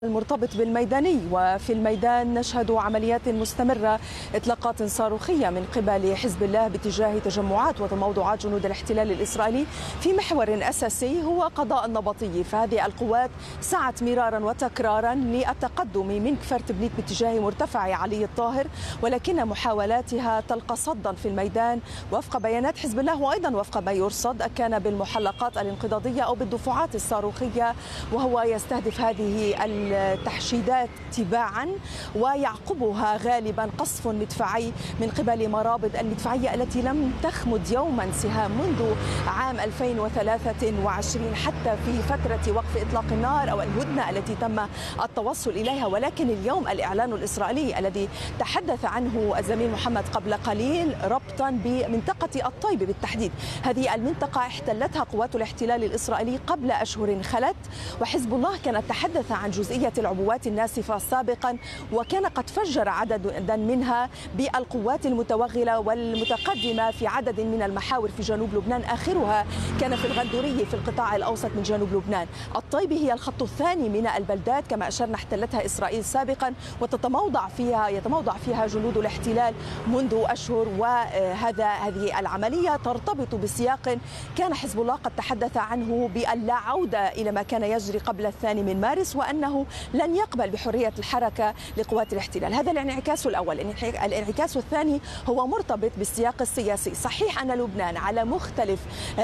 المرتبط بالميداني. وفي الميدان نشهد عمليات مستمرة، إطلاقات صاروخية من قبل حزب الله باتجاه تجمعات وتموضعات جنود الاحتلال الإسرائيلي في محور أساسي هو قضاء النبطي. فهذه القوات سعت مرارا وتكرارا للتقدم من كفر تبنيت باتجاه مرتفع علي الطاهر، ولكن محاولاتها تلقى صدا في الميدان وفق بيانات حزب الله، وأيضا وفق ما يرصد كان بالمحلقات الانقضاضية أو بالدفعات الصاروخية، وهو يستهدف هذه التحشيدات تباعا ويعقبها غالبا قصف مدفعي من قبل مرابط المدفعية التي لم تخمد يوما سهام منذ عام 2023 حتى في فترة وقف إطلاق النار أو الهدنة التي تم التوصل إليها. ولكن اليوم الإعلان الإسرائيلي الذي تحدث عنه الزميل محمد قبل قليل ربطا بمنطقة الطيب بالتحديد، هذه المنطقة احتلتها قوات الاحتلال الإسرائيلي قبل أشهر خلت، وحزب الله كان تحدث عن جزئية العبوات الناسفة سابقا، وكان قد فجر عددا منها بالقوات المتوغلة والمتقدمة في عدد من المحاور في جنوب لبنان، آخرها كان في الغندورية في القطاع الأوسط من جنوب لبنان. الطيب هي الخط الثاني من البلدات كما أشرنا احتلتها إسرائيل سابقا، ويتموضع فيها جنود الاحتلال منذ أشهر. هذه العملية ترتبط بسياق كان حزب الله قد تحدث عنه باللا عودة إلى ما كان يجري قبل 2 من مارس، وأنه لن يقبل بحرية الحركة لقوات الاحتلال. هذا الانعكاس الأول. الانعكاس الثاني هو مرتبط بالسياق السياسي. صحيح أن لبنان على مختلف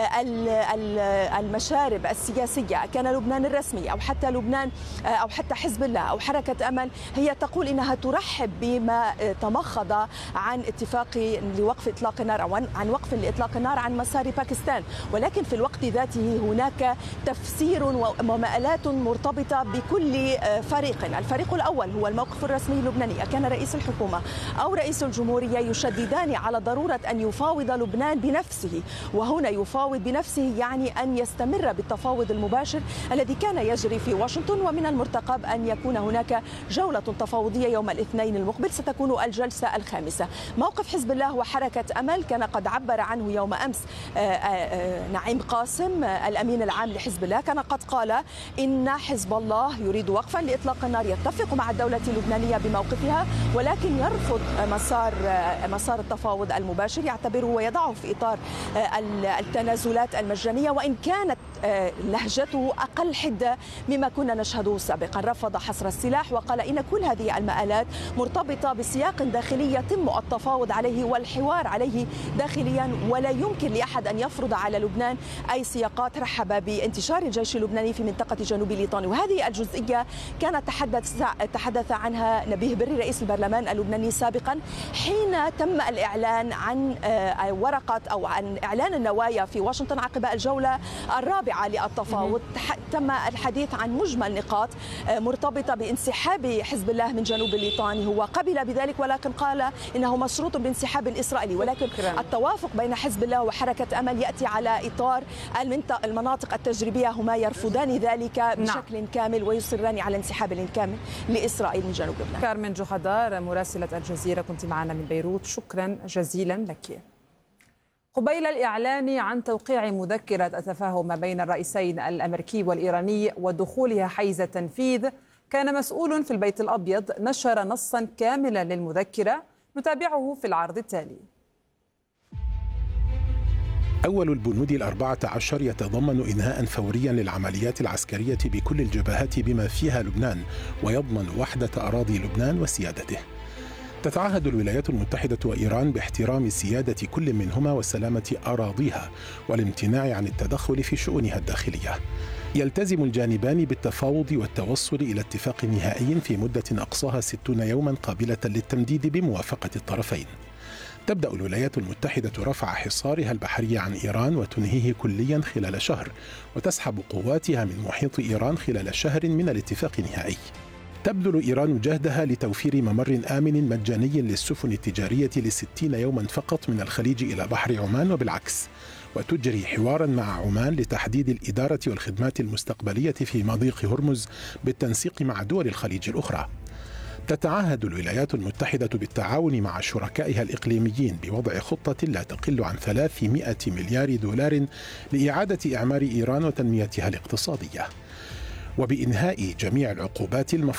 المشارب السياسية، كان لبنان الرسمي أو حتى لبنان أو حتى حزب الله أو حركة أمل، هي تقول إنها ترحب بما تمخض عن اتفاق لوقف إطلاق النار أو عن وقف لإطلاق النار عن مسار باكستان، ولكن في الوقت ذاته هناك تفسير ومآلات مرتبطة بكل فريق. الفريق الأول هو الموقف الرسمي اللبناني، كان رئيس الحكومة أو رئيس الجمهورية يشددان على ضرورة أن يفاوض لبنان بنفسه، وهنا يفاوض بنفسه يعني أن يستمر بالتفاوض المباشر الذي كان يجري في واشنطن، ومن المرتقب أن يكون هناك جولة تفاوضية يوم الاثنين المقبل ستكون الجلسة الخامسة. موقف حزب الله وحركة أمل كان قد عبر عنه يوم أمس نعيم قاسم الأمين العام لحزب الله، كان قد قال إن حزب الله يريد وقفا لإطلاق النار، يتفق مع الدولة اللبنانية بموقفها، ولكن يرفض مسار التفاوض المباشر، يعتبره ويضعه في إطار التنازلات المجانية، وإن كانت لهجته أقل حدة مما كنا نشهده سابقا. رفض حصر السلاح وقال إن كل هذه المآلات مرتبطة بسياق داخلي يتم التفاوض عليه والحوار عليه داخليا، ولا يمكن لأحد أن يفرض على لبنان أي سياقات. رحب بانتشار الجيش اللبناني في منطقة جنوب ليطاني، وهذه الجزئية كان تحدث عنها نبيه بري رئيس البرلمان اللبناني سابقا حين تم الإعلان عن ورقة أو عن إعلان النوايا في واشنطن عقب الجولة الرابعة للتفاوض. تم الحديث عن مجمل نقاط مرتبطة بانسحاب حزب الله من جنوب ليطاني، هو قبل بذلك ولكن قال إنه مشروط بانسحاب الإسرائيلي، ولكن التوافق بين حزب الله وحركة أمل يأتي على إطار المناطق التجريبية، هما يرفضان ذلك بشكل كامل ويصران على انسحاب الكامل لإسرائيل من جنوب لبنان. كارمن جوحدار مراسلة الجزيرة كنت معنا من بيروت، شكرا جزيلا لك. قبيل الإعلان عن توقيع مذكرة التفاهم بين الرئيسين الأمريكي والإيراني ودخولها حيز التنفيذ، كان مسؤول في البيت الأبيض نشر نصا كاملا للمذكرة، نتابعه في العرض التالي. أول البنود 14 يتضمن إنهاء فوريا للعمليات العسكرية بكل الجبهات بما فيها لبنان، ويضمن وحدة أراضي لبنان وسيادته. تتعهد الولايات المتحدة وإيران باحترام سيادة كل منهما وسلامة أراضيها والامتناع عن التدخل في شؤونها الداخلية. يلتزم الجانبان بالتفاوض والتوصل إلى اتفاق نهائي في مدة أقصاها 60 يوما قابلة للتمديد بموافقة الطرفين. تبدأ الولايات المتحدة رفع حصارها البحري عن إيران وتنهيه كليا خلال شهر، وتسحب قواتها من محيط إيران خلال شهر من الاتفاق النهائي. تبذل إيران جهدها لتوفير ممر آمن مجاني للسفن التجارية ل60 يوما فقط من الخليج إلى بحر عمان وبالعكس، وتجري حوارا مع عمان لتحديد الإدارة والخدمات المستقبلية في مضيق هرمز بالتنسيق مع دول الخليج الأخرى. تتعهد الولايات المتحدة بالتعاون مع شركائها الإقليميين بوضع خطة لا تقل عن 300 مليار دولار لإعادة إعمار إيران وتنميتها الاقتصادية. وبإنهاء جميع العقوبات المفروضة